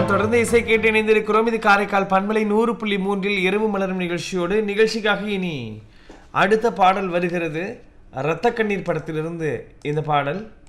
தொடர்ந்து இசை கேட்டு இணைந்திருக்கிறோம். இது காரைக்கால் பண்பலை 100.3 இரவு மலரும் நிகழ்ச்சியோடு. நிகழ்ச்சிக்காக இனி அடுத்த பாடல் வருகிறது. இரத்த கண்ணீர் படத்திலிருந்து இந்த பாடல்.